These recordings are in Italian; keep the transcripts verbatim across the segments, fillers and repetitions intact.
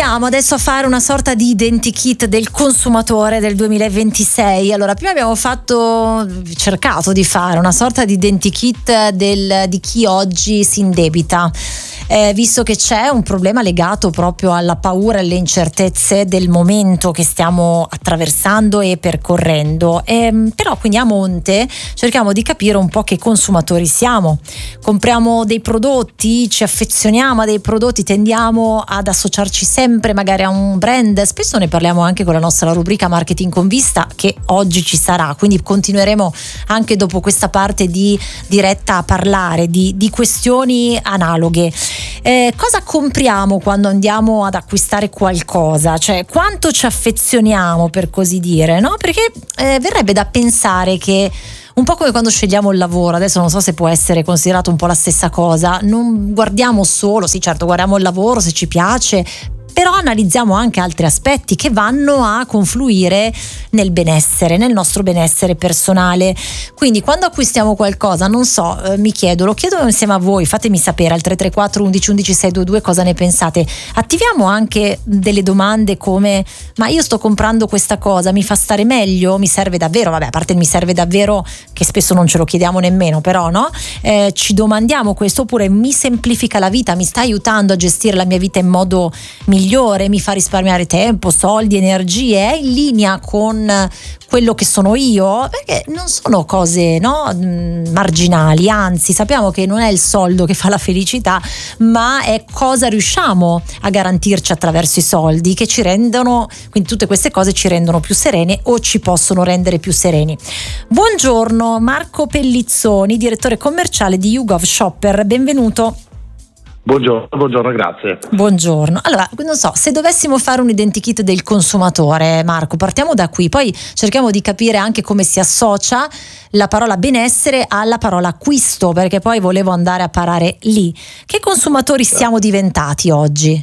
proviamo adesso a fare una sorta di identikit del consumatore del duemilaventisei. Allora, prima abbiamo fatto, cercato di fare una sorta di identikit del, di chi oggi si indebita. Eh, visto che c'è un problema legato proprio alla paura e alle incertezze del momento che stiamo attraversando e percorrendo, eh, però quindi a monte cerchiamo di capire un po' che consumatori siamo. Compriamo dei prodotti, ci affezioniamo a dei prodotti, tendiamo ad associarci sempre magari a un brand. Spesso ne parliamo anche con la nostra rubrica Marketing con Vista, che oggi ci sarà, quindi continueremo anche dopo questa parte di diretta a parlare di, di questioni analoghe. Eh, cosa compriamo quando andiamo ad acquistare qualcosa? Cioè, quanto ci affezioniamo, per così dire, no? Perché eh, verrebbe da pensare che un po' come quando scegliamo il lavoro, adesso non so se può essere considerato un po' la stessa cosa, non guardiamo solo, sì certo guardiamo il lavoro se ci piace, però analizziamo anche altri aspetti che vanno a confluire nel benessere, nel nostro benessere personale. Quindi quando acquistiamo qualcosa, non so, eh, mi chiedo, lo chiedo insieme a voi, fatemi sapere al tre tre quattro undici undici sei due due cosa ne pensate. Attiviamo anche delle domande come: ma io sto comprando questa cosa, mi fa stare meglio? Mi serve davvero? Vabbè, a parte il mi serve davvero, che spesso non ce lo chiediamo nemmeno, però no? Eh, ci domandiamo questo, oppure mi semplifica la vita, mi sta aiutando a gestire la mia vita in modo migliore, mi fa risparmiare tempo, soldi, energie, è in linea con quello che sono io? Perché non sono cose, no, marginali, anzi sappiamo che non è il soldo che fa la felicità, ma è cosa riusciamo a garantirci attraverso i soldi che ci rendono, quindi tutte queste cose ci rendono più sereni o ci possono rendere più sereni. Buongiorno Marco Pellizzoni, direttore commerciale di YouGov Shopper, benvenuto. Buongiorno, buongiorno, grazie. Buongiorno. Allora, non so, se dovessimo fare un identikit del consumatore, Marco, partiamo da qui, poi cerchiamo di capire anche come si associa la parola benessere alla parola acquisto, perché poi volevo andare a parare lì. Che consumatori siamo diventati oggi?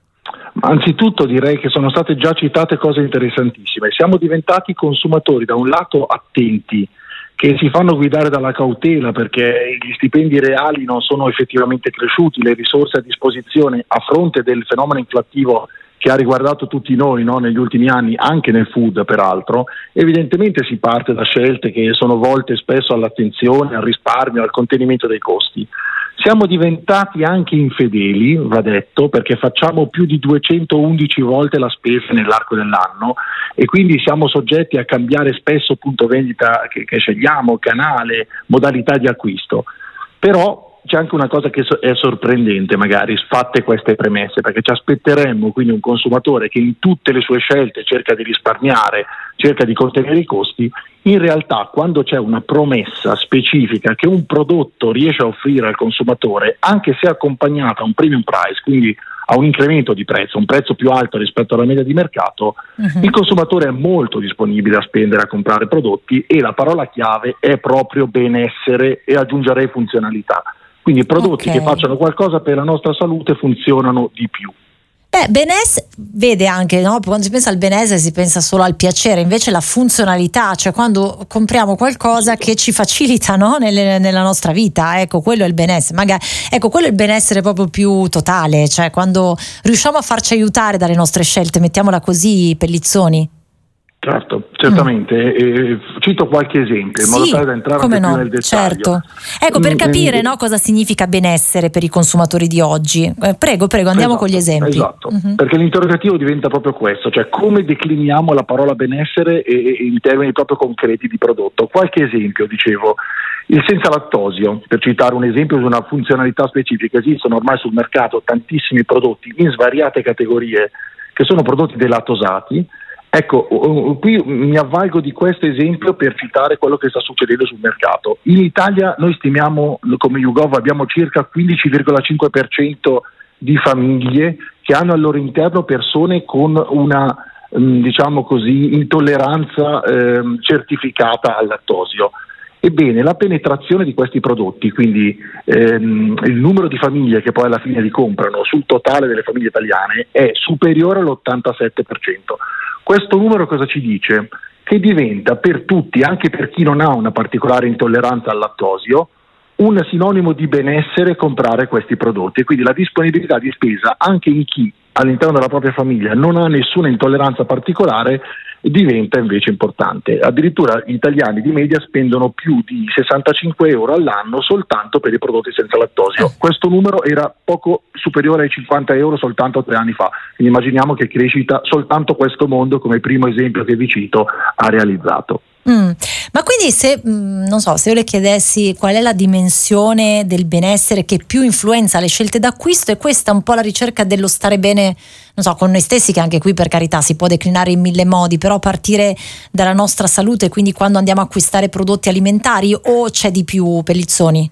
Anzitutto direi che sono state già citate cose interessantissime. Siamo diventati consumatori da un lato attenti, che si fanno guidare dalla cautela perché gli stipendi reali non sono effettivamente cresciuti, le risorse a disposizione a fronte del fenomeno inflattivo che ha riguardato tutti noi, no, negli ultimi anni, anche nel food peraltro, evidentemente si parte da scelte che sono volte spesso all'attenzione, al risparmio, al contenimento dei costi. Siamo diventati anche infedeli, va detto, perché facciamo più di duecentoundici volte la spesa nell'arco dell'anno e quindi siamo soggetti a cambiare spesso punto vendita che, che scegliamo, canale, modalità di acquisto. Però c'è anche una cosa che è sorprendente, magari fatte queste premesse, perché ci aspetteremmo quindi un consumatore che in tutte le sue scelte cerca di risparmiare, cerca di contenere i costi. In realtà, quando c'è una promessa specifica che un prodotto riesce a offrire al consumatore, anche se accompagnata a un premium price, quindi a un incremento di prezzo, un prezzo più alto rispetto alla media di mercato, uh-huh. il consumatore è molto disponibile a spendere, a comprare prodotti, e la parola chiave è proprio benessere e aggiungerei funzionalità. Quindi prodotti okay. che facciano qualcosa per la nostra salute funzionano di più. Beh, benessere, vede anche, no? Quando si pensa al benessere si pensa solo al piacere, invece la funzionalità, cioè quando compriamo qualcosa che ci facilita, no? Nelle, nella nostra vita, ecco, quello è il benessere. Magari, ecco, quello è il benessere proprio più totale, cioè quando riusciamo a farci aiutare dalle nostre scelte, mettiamola così, Pellizzoni. Certo, certamente. Mm. Eh, cito qualche esempio in sì, modo tale da entrare come anche no, più nel dettaglio. Certo. Ecco, per capire no, cosa significa benessere per i consumatori di oggi. Eh, prego, prego, andiamo esatto, con gli esempi. Esatto, uh-huh. perché l'interrogativo diventa proprio questo, cioè come decliniamo la parola benessere e, e in termini proprio concreti di prodotto. Qualche esempio, dicevo, il senza lattosio, per citare un esempio di una funzionalità specifica. Esistono ormai sul mercato tantissimi prodotti in svariate categorie che sono prodotti delattosati. Ecco, qui mi avvalgo di questo esempio per citare quello che sta succedendo sul mercato. In Italia noi stimiamo, come YouGov, abbiamo circa quindici virgola cinque per cento di famiglie che hanno al loro interno persone con una, diciamo così, intolleranza eh, certificata al lattosio. Ebbene, la penetrazione di questi prodotti, quindi ehm, il numero di famiglie che poi alla fine li comprano sul totale delle famiglie italiane è superiore all'ottantasette per cento. Questo numero cosa ci dice? Che diventa per tutti, anche per chi non ha una particolare intolleranza al lattosio, un sinonimo di benessere comprare questi prodotti, e quindi la disponibilità di spesa anche in chi all'interno della propria famiglia non ha nessuna intolleranza particolare diventa invece importante. Addirittura gli italiani di media spendono più di sessantacinque euro all'anno soltanto per i prodotti senza lattosio. Questo numero era poco superiore ai cinquanta euro soltanto tre anni fa, quindi immaginiamo che crescita soltanto questo mondo, come primo esempio che vi cito, ha realizzato. Mm. Ma quindi se mh, non so, se io le chiedessi qual è la dimensione del benessere che più influenza le scelte d'acquisto, è questa un po' la ricerca dello stare bene, non so, con noi stessi, che anche qui per carità si può declinare in mille modi, però partire dalla nostra salute, quindi quando andiamo a acquistare prodotti alimentari, o c'è di più, Pellizzoni?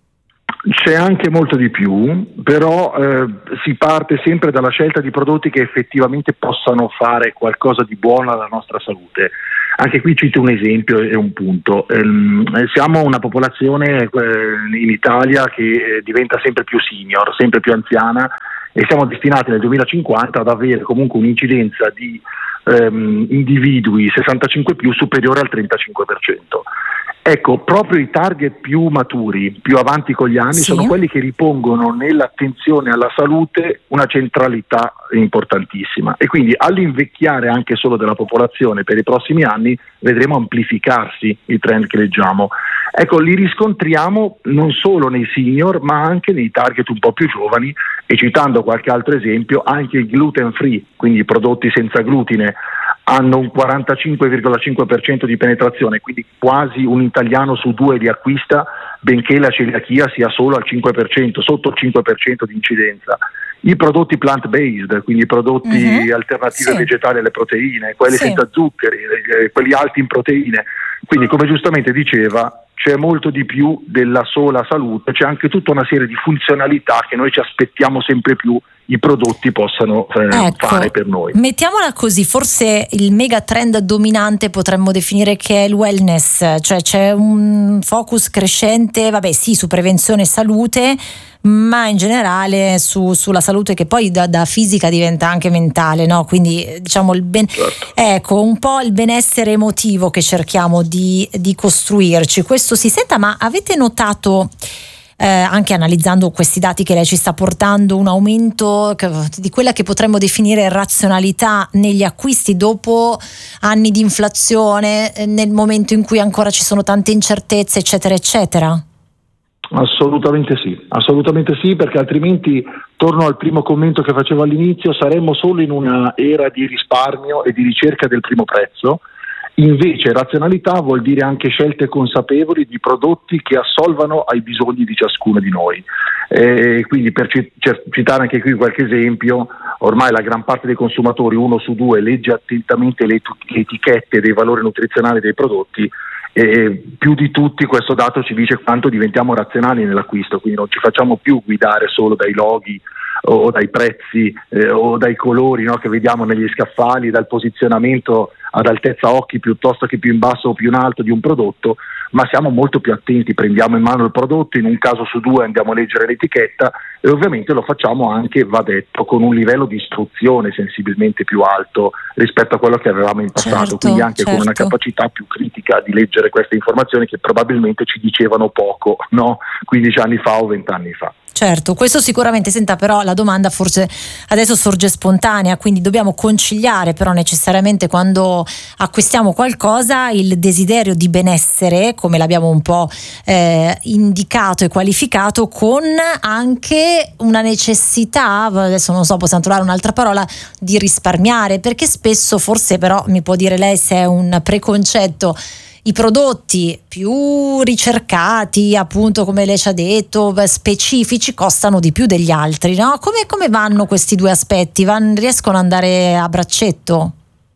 C'è anche molto di più, però eh, si parte sempre dalla scelta di prodotti che effettivamente possano fare qualcosa di buono alla nostra salute. Anche qui cito un esempio e un punto. Ehm, siamo una popolazione eh, in Italia che eh, diventa sempre più senior, sempre più anziana, e siamo destinati nel duemilacinquanta ad avere comunque un'incidenza di ehm, individui sessantacinque più superiore al trentacinque per cento. Ecco, proprio i target più maturi, più avanti con gli anni, sì, sono quelli che ripongono nell'attenzione alla salute una centralità importantissima, e quindi all'invecchiare anche solo della popolazione per i prossimi anni vedremo amplificarsi i trend che leggiamo. Ecco, li riscontriamo non solo nei senior ma anche nei target un po' più giovani, e citando qualche altro esempio, anche il gluten free, quindi i prodotti senza glutine, hanno un quarantacinque virgola cinque per cento di penetrazione, quindi quasi un italiano su due li acquista, benché la celiachia sia solo al cinque per cento, sotto il cinque per cento di incidenza. I prodotti plant-based, quindi i prodotti mm-hmm. alternativi sì. vegetali alle proteine, quelli sì. senza zuccheri, quelli alti in proteine. Quindi, come giustamente diceva, c'è molto di più della sola salute, c'è anche tutta una serie di funzionalità che noi ci aspettiamo sempre più i prodotti possano eh, ecco, fare per noi. Mettiamola così, forse il mega trend dominante potremmo definire che è il wellness, cioè c'è un focus crescente, vabbè sì, su prevenzione e salute, ma in generale su, sulla salute, che poi da, da fisica diventa anche mentale, no? Quindi diciamo il ben, certo. ecco, un po' il benessere emotivo che cerchiamo di, di costruirci. Questo si senta, ma avete notato Eh, anche analizzando questi dati che lei ci sta portando, un aumento che, di quella che potremmo definire razionalità negli acquisti dopo anni di inflazione, eh, nel momento in cui ancora ci sono tante incertezze, eccetera eccetera? Assolutamente sì, assolutamente sì, perché altrimenti, torno al primo commento che facevo all'inizio, saremmo solo in una era di risparmio e di ricerca del primo prezzo. Invece razionalità vuol dire anche scelte consapevoli di prodotti che assolvano ai bisogni di ciascuno di noi. E quindi, per citare anche qui qualche esempio, ormai la gran parte dei consumatori, uno su due, legge attentamente le etichette dei valori nutrizionali dei prodotti, e più di tutti questo dato ci dice quanto diventiamo razionali nell'acquisto, quindi non ci facciamo più guidare solo dai loghi o dai prezzi eh, o dai colori, no, che vediamo negli scaffali, dal posizionamento ad altezza occhi piuttosto che più in basso o più in alto di un prodotto, ma siamo molto più attenti, prendiamo in mano il prodotto, in un caso su due andiamo a leggere l'etichetta, e ovviamente lo facciamo anche, va detto, con un livello di istruzione sensibilmente più alto rispetto a quello che avevamo in passato, certo, quindi anche certo. con una capacità più critica di leggere queste informazioni che probabilmente ci dicevano poco, no? quindici anni fa o venti anni fa. Certo, questo sicuramente. Senta, però la domanda forse adesso sorge spontanea, quindi dobbiamo conciliare però necessariamente, quando acquistiamo qualcosa, il desiderio di benessere, come l'abbiamo un po' eh, indicato e qualificato, con anche una necessità, adesso non so, possiamo trovare un'altra parola, di risparmiare, perché spesso, forse però mi può dire lei se è un preconcetto, i prodotti più ricercati, appunto come lei ci ha detto, specifici, costano di più degli altri, no? Come, come vanno questi due aspetti? Van, riescono ad andare a braccetto?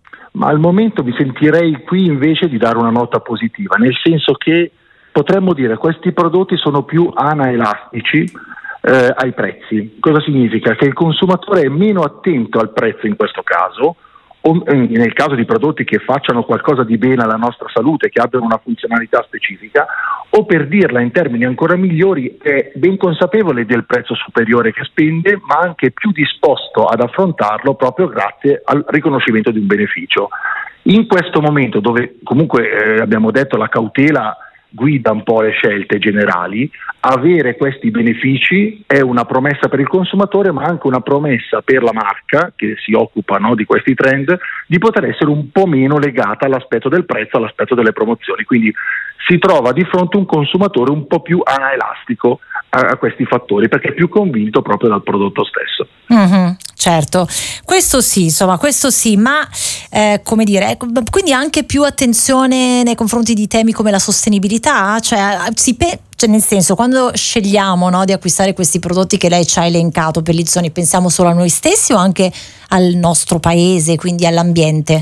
Ma al momento mi sentirei qui invece di dare una nota positiva, nel senso che potremmo dire che questi prodotti sono più anaelastici eh, ai prezzi. Cosa significa? Che il consumatore è meno attento al prezzo in questo caso, o nel caso di prodotti che facciano qualcosa di bene alla nostra salute, che abbiano una funzionalità specifica, o per dirla in termini ancora migliori, è ben consapevole del prezzo superiore che spende, ma anche più disposto ad affrontarlo proprio grazie al riconoscimento di un beneficio. In questo momento, dove comunque eh, abbiamo detto la cautela guida un po' le scelte generali. Avere questi benefici è una promessa per il consumatore, ma anche una promessa per la marca che si occupa, no, di questi trend, di poter essere un po' meno legata all'aspetto del prezzo, all'aspetto delle promozioni. Quindi si trova di fronte un consumatore un po' più anaelastico a, a questi fattori, perché è più convinto proprio dal prodotto stesso. Mm-hmm, certo, questo sì, insomma, questo sì, ma eh, come dire, quindi anche più attenzione nei confronti di temi come la sostenibilità, cioè, si pe- cioè nel senso, quando scegliamo, no, di acquistare questi prodotti che lei ci ha elencato, Pellizzoni, pensiamo solo a noi stessi o anche al nostro paese, quindi all'ambiente?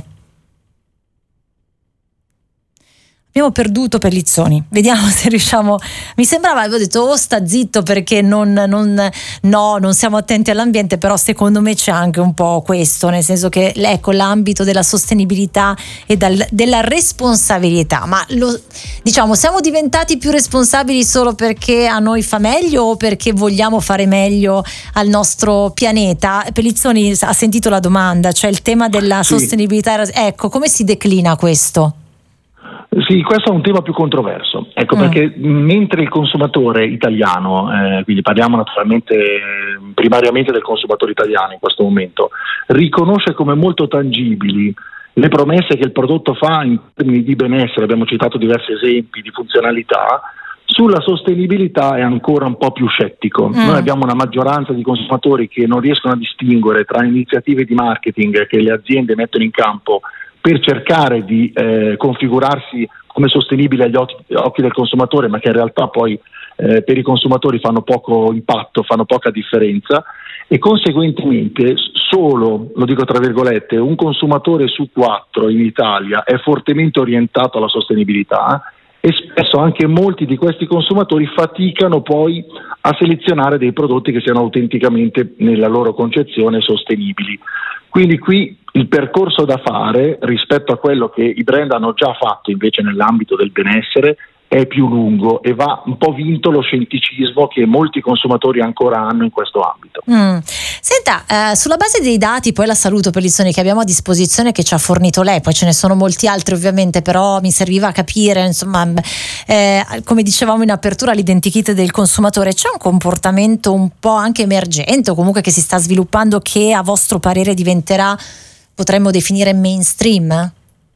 Abbiamo perduto Pellizzoni, vediamo se riusciamo. Mi sembrava, avevo detto oh sta zitto perché non, non, no, non siamo attenti all'ambiente, però secondo me c'è anche un po' questo, nel senso che ecco, l'ambito della sostenibilità e dal, della responsabilità, ma lo, diciamo, siamo diventati più responsabili solo perché a noi fa meglio o perché vogliamo fare meglio al nostro pianeta? Pellizzoni ha sentito la domanda, cioè il tema della sì. sostenibilità, ecco, come si declina questo? Sì, questo è un tema più controverso, ecco, mm. perché mentre il consumatore italiano, eh, quindi parliamo naturalmente primariamente del consumatore italiano in questo momento, riconosce come molto tangibili le promesse che il prodotto fa in termini di benessere, abbiamo citato diversi esempi di funzionalità, sulla sostenibilità è ancora un po' più scettico. Mm. Noi abbiamo una maggioranza di consumatori che non riescono a distinguere tra iniziative di marketing che le aziende mettono in campo per cercare di eh, configurarsi come sostenibile agli occhi, occhi del consumatore, ma che in realtà poi eh, per i consumatori fanno poco impatto, fanno poca differenza, e conseguentemente solo, lo dico tra virgolette, un consumatore su quattro in Italia è fortemente orientato alla sostenibilità, e spesso anche molti di questi consumatori faticano poi a selezionare dei prodotti che siano autenticamente, nella loro concezione, sostenibili. Quindi qui il percorso da fare rispetto a quello che i brand hanno già fatto invece nell'ambito del benessere è più lungo e va un po' vinto lo scetticismo che molti consumatori ancora hanno in questo ambito. Mm. Senta, eh, sulla base dei dati, poi la saluto Pellizzoni, che abbiamo a disposizione, che ci ha fornito lei, poi ce ne sono molti altri ovviamente, però mi serviva capire, insomma, eh, come dicevamo in apertura, l'identikit del consumatore. C'è un comportamento un po' anche emergente o comunque che si sta sviluppando che a vostro parere diventerà, potremmo definire mainstream?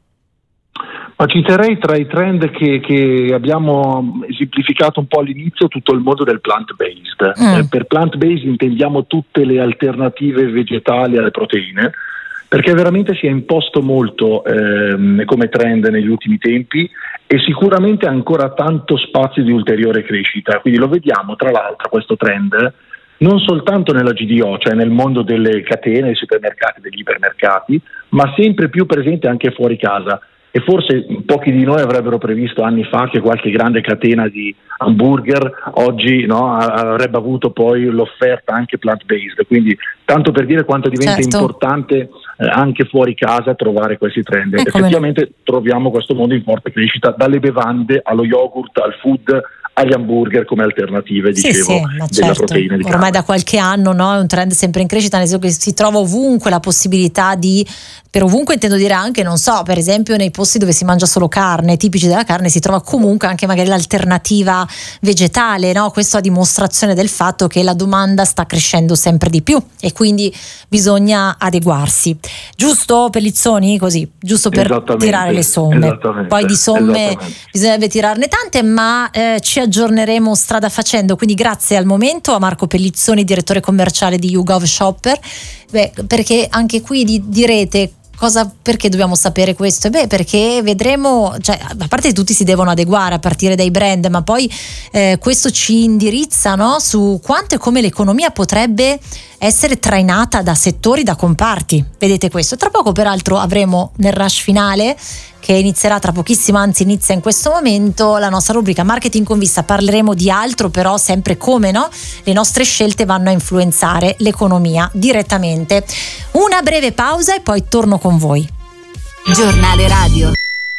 Ma citerei tra i trend che, che abbiamo esemplificato un po' all'inizio tutto il mondo del plant-based. Mm. Eh, per plant-based intendiamo tutte le alternative vegetali alle proteine, perché veramente si è imposto molto ehm, come trend negli ultimi tempi e sicuramente ha ancora tanto spazio di ulteriore crescita. Quindi lo vediamo tra l'altro questo trend non soltanto nella G D O, cioè nel mondo delle catene, dei supermercati, degli ipermercati, ma sempre più presente anche fuori casa. E forse pochi di noi avrebbero previsto anni fa che qualche grande catena di hamburger oggi, no, avrebbe avuto poi l'offerta anche plant-based, quindi tanto per dire quanto diventa certo. importante eh, anche fuori casa trovare questi trend. Ecco, effettivamente no. troviamo questo mondo in forte crescita, dalle bevande allo yogurt al food agli hamburger come alternative, dicevo, sì, sì, della certo. proteina di carne. Ormai da qualche anno, no, è un trend sempre in crescita, nel senso che si trova ovunque la possibilità di, per ovunque intendo dire anche, non so, per esempio nei posti dove si mangia solo carne, tipici della carne, si trova comunque anche magari l'alternativa vegetale, no? Questo a dimostrazione del fatto che la domanda sta crescendo sempre di più e quindi bisogna adeguarsi. Giusto, Pellizzoni? Così, giusto per tirare le somme. Poi di somme bisognerebbe tirarne tante, ma eh, ci aggiorneremo strada facendo, quindi grazie al momento a Marco Pellizzoni, direttore commerciale di YouGov Shopper. Beh, perché anche qui di, direte cosa, perché dobbiamo sapere questo? E beh, perché vedremo, cioè, a parte tutti si devono adeguare a partire dai brand, ma poi eh, questo ci indirizza, no, su quanto e come l'economia potrebbe essere trainata da settori, da comparti. Vedete questo. Tra poco peraltro avremo nel rush finale, che inizierà tra pochissimo, anzi inizia in questo momento, la nostra rubrica Marketing con Vista. Parleremo di altro, però sempre come, no, le nostre scelte vanno a influenzare l'economia direttamente. Una breve pausa e poi torno con voi. Giornale radio.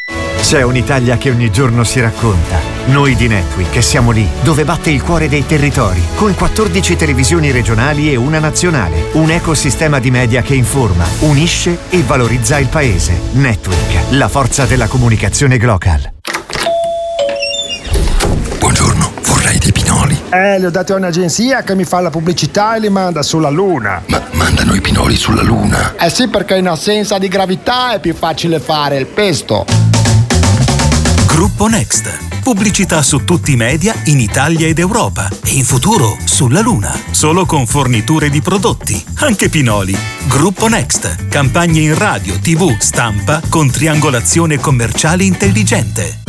C'è un'Italia che ogni giorno si racconta. Noi di Netweek siamo lì, dove batte il cuore dei territori, con quattordici televisioni regionali e una nazionale. Un ecosistema di media che informa, unisce e valorizza il paese. Netweek, la forza della comunicazione global. Eh, li ho dati a un'agenzia che mi fa la pubblicità e li manda sulla Luna. Ma mandano i pinoli sulla Luna? Eh sì, perché in assenza di gravità è più facile fare il pesto. Gruppo Next. Pubblicità su tutti i media in Italia ed Europa e in futuro sulla Luna. Solo con forniture di prodotti, anche pinoli. Gruppo Next. Campagne in radio, tivù, stampa con triangolazione commerciale intelligente.